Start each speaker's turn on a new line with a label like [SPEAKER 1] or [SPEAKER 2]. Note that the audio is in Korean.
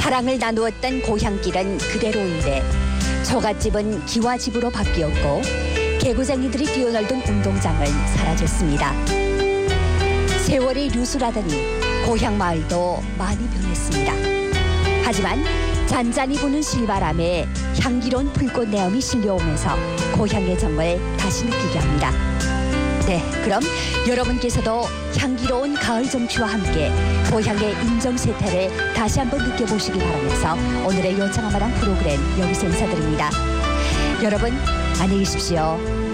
[SPEAKER 1] 사랑을 나누었던 고향길은 그대로인데 처갓집은 기와집으로 바뀌었고 개구쟁이들이 뛰어놀던 운동장은 사라졌습니다. 세월이 유술하더니 고향 마을도 많이 변했습니다. 하지만 잔잔히 부는 실바람에 향기로운 불꽃 내음이 실려오면서 고향의 정을 다시 느끼게 합니다. 네, 그럼 여러분께서도 향기로운 가을 정취와 함께 고향의 인정세태를 다시 한번 느껴보시기 바라면서 오늘의 요청한마당 프로그램 여기서 인사드립니다. 여러분 안녕히 계십시오.